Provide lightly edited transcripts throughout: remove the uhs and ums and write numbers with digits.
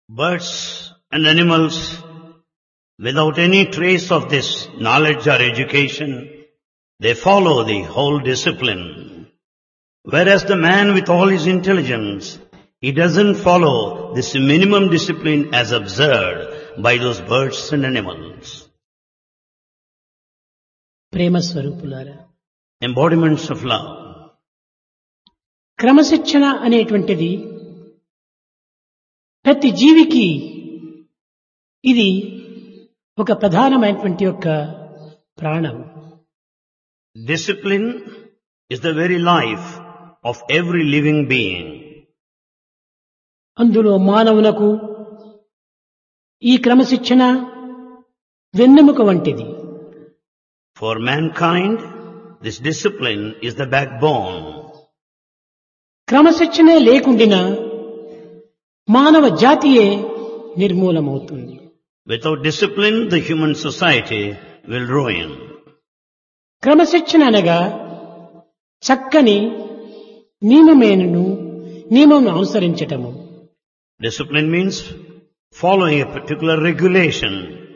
Birds and animals, without any trace of this knowledge or education, they follow the whole discipline. Whereas the man with all his intelligence, he doesn't follow this minimum discipline as observed by those birds and animals. ప్రేమ స్వరూపులారా, Embodiments of love. క్రమశిక్షణ అనేటువంటిది ప్రతి జీవికి ఇది ఒక ప్రధానమైనటువంటి యొక్క ప్రాణం. Discipline is the very life of every living being. అందులో మానవునకు ఈ క్రమశిక్షణ వెన్నెముక వంటిది. For mankind, this discipline is the backbone. క్రమశిక్షణే లేకుండినా మానవ జాతియే నిర్మూలమవుతుంది. Without discipline, the human society will ruin. క్రమశిక్షణ అనగా చక్కని నియమం అనుసరించటము. Discipline means following a particular regulation.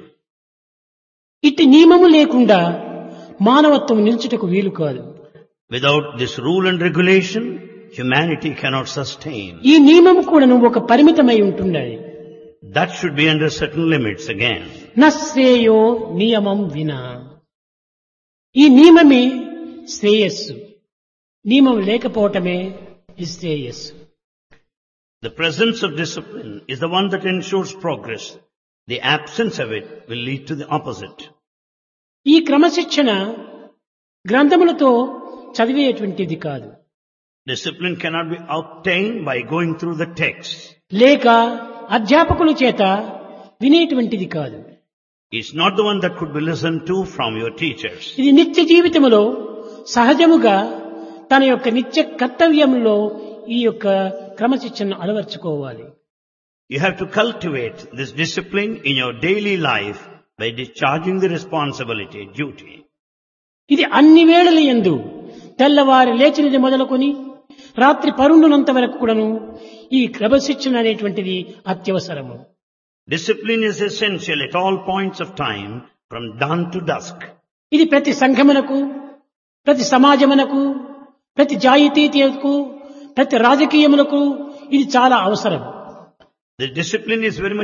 ఇట్టి నియమము లేకుండా మానవత్వం నిలుచుటకు వీలు కాదు. Without this rule and regulation, humanity cannot sustain. ఈ నియమం కూడా ఒక పరిమితమై ఉంటున్నది. That should be under certain limits again. నశ్రేయో నియమం వినా. ఈ నియమమే శ్రేయస్సు, నియమం లేకపోవటమే నిశ్రేయస్సు. The presence of discipline is the one that ensures progress. The absence of it will lead to the opposite. ఈ క్రమశిక్షణ గ్రంథములతో చదివేటువంటిది కాదు, Discipline cannot be obtained by going through the text. లేక అధ్యాపకుల చేత వినేటువంటిది కాదు. It's not the one that could be listened to from your teachers. ఇది నిత్య జీవితంలో సహజముగా తన యొక్క నిత్య కర్తవ్యంలో ఈ యొక్క క్రమశిక్షణను అలవర్చుకోవాలి. You have to cultivate this discipline in your daily life by discharging the responsibility, duty. ఇది అన్ని వేళల యందు తెల్లవారి లేచినది మొదలుకొని రాత్రి పరుండునంత వరకు కూడాను ఈ క్రమశిక్షణ అనేటువంటిది అత్యవసరము. Discipline is essential at all points of time, from dawn to dusk. ఇది ప్రతి సంఘమునకు, ప్రతి సమాజమునకు, ప్రతి జాతీయతకు, ప్రతి రాజకీయములకు ఇది చాలా అవసరం. The discipline is very much